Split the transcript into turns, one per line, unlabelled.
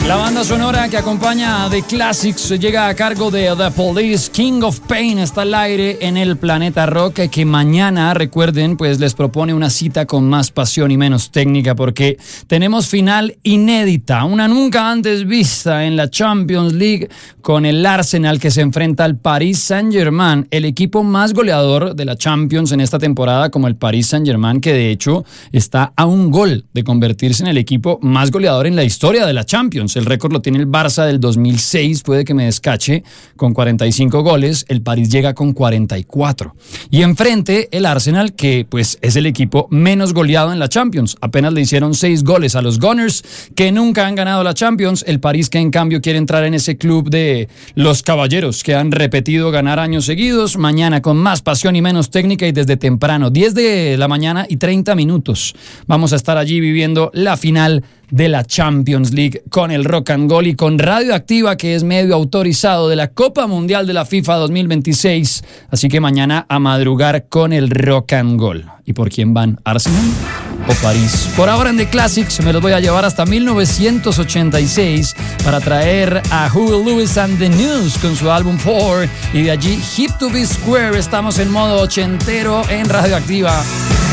La banda sonora que acompaña a The Classics llega a cargo de The Police. King of Pain está al aire en el Planeta Rock, que mañana, recuerden, pues les propone una cita con más pasión y menos técnica, porque tenemos final inédita, una nunca antes vista en la Champions League, con el Arsenal que se enfrenta al Paris Saint-Germain, el equipo más goleador de la Champions en esta temporada, como el Paris Saint-Germain, que de hecho está a un gol de convertirse en el equipo más goleador en la historia de la Champions. El récord lo tiene el Barça del 2006, puede que me descache, con 45 goles. El París llega con 44. Y enfrente el Arsenal, que pues es el equipo menos goleado en la Champions. Apenas le hicieron 6 goles a los Gunners, que nunca han ganado la Champions. El París, que en cambio quiere entrar en ese club de los caballeros, que han repetido ganar años seguidos. Mañana con más pasión y menos técnica, y desde temprano, 10 de la mañana y 30 minutos. Vamos a estar allí viviendo la final de la Champions League con el Rock and Roll y con Radioactiva, que es medio autorizado de la Copa Mundial de la FIFA 2026. Así que mañana a madrugar con el Rock and Roll. ¿Y por quién van? ¿Arsenal o París? Por ahora en The Classics me los voy a llevar hasta 1986 para traer a Huey Lewis and the News con su álbum 4, y de allí Hip to Be Square. Estamos en modo ochentero en Radioactiva.